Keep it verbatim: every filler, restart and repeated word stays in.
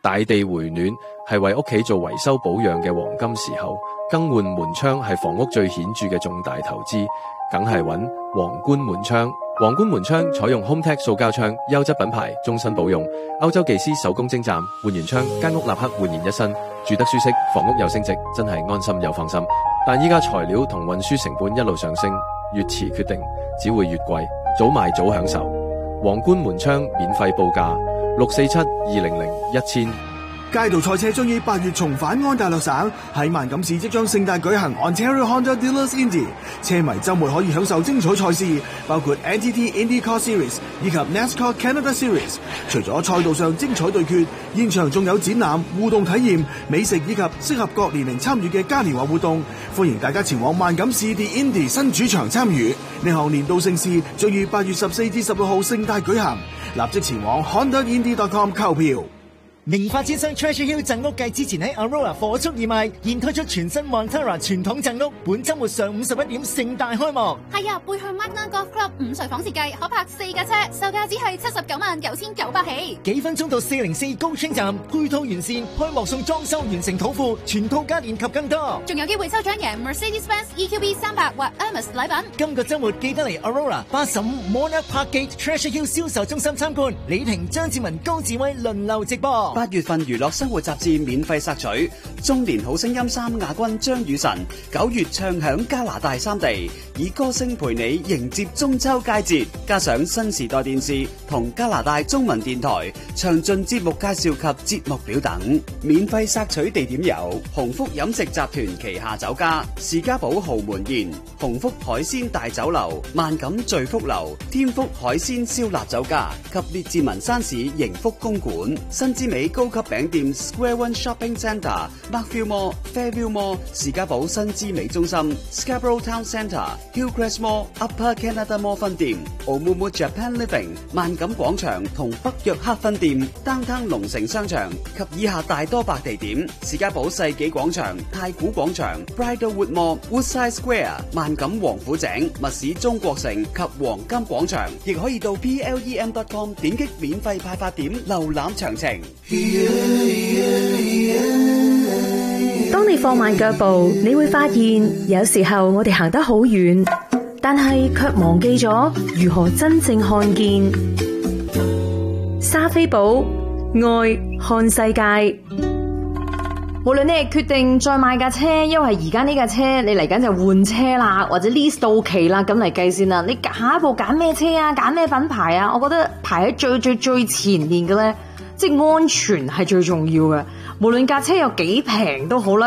大地回暖係為屋企做維修保養嘅黃金時候，更換門窗係房屋最顯著嘅重大投資，梗係揾皇冠門窗。皇冠門窗採用 HomeTech 塑膠窗，優質品牌，終身保用。歐洲技師手工精湛，換完窗間屋立刻煥然一新，住得舒適，房屋又升值，真係安心又放心。但依家材料同運輸成本一路上升，越遲決定只會越貴，早買早享受。皇冠門窗免費報價六四七二零零一千。 街道賽車將於八月重返安大略省，喺萬錦市即將盛大舉行 Ontario Honda Dealers Indy， 車迷週末可以享受精彩賽事，包括 N T T IndyCar Series 以及 NASCAR Canada Series。除咗賽道上精彩對決，現場仲有展覽、互動體驗、美食以及適合各年齡參與嘅嘉年華活動，歡迎大家前往萬錦市 The Indy 新主場參與。呢項年度盛事將於八月十四至十六號盛大舉行，立即前往 honda indy dot com 購票。 名發展商 Treasure Hill 贈屋繼之前喺 Aurora 火速義賣，現推出全新 Montara 傳統贈屋，本週末上午十一點盛大開幕。 係啊，背向 Magna Golf Club 五歲房設計，可泊四架車，售價只係七十九萬九千九百起。 幾分鐘到四零四高清站，配套完善，開幕送裝修完成土庫，全套家電及更多。 仲有機會抽獎贏 Mercedes-Benz E Q B 三百或 Hermes 禮品。 今個週末記得嚟 Aurora 八十五 Monarch Park Gate Treasure Hill 銷售中心參觀，李婷、張志文、高志威輪流直播。 八月份娛樂生活雜誌免費索取，中年好聲音三亞軍張雨晨九月唱響加拿大三地，以歌聲陪你迎接中秋佳節，加上新時代電視同加拿大中文電台詳盡節目介紹及節目表等。免費索取地點有鴻福飲食集團旗下酒家士嘉堡豪門宴、鴻福海鮮大酒樓、萬錦聚福樓、天福海鮮燒臘酒家及列治文山市盈福公館。新之美高級餅店 Square One Shopping Centre、Markville Mall、Fairview Mall、士嘉堡新之美中心、Scarborough Town Centre、Hillcrest Mall、Upper Canada Mall 分店、Oumuamua Japan Living、萬錦廣場同北約克分店、Downtown 龍城商場及以下大多白地點：士嘉堡世紀廣場、太古廣場、Bridlewood Mall、Woodside Square、萬錦王府井、密市中國城及黃金廣場，亦可以到 P L E M dot com 點擊免費派發點瀏覽詳情。 當你放慢腳步，你會發現有時候我哋行得好遠，但係卻忘記咗如何真正看見。莎菲寶愛看世界。無論你係決定再買架車，因為而家呢架車你嚟緊就換車啦，或者 lease 到期啦，咁嚟計先啦。你下一步揀咩車啊？揀咩品牌啊？我覺得排喺最最最前面嘅咧，即係安全係最重要嘅。無論架車有幾平都好啦。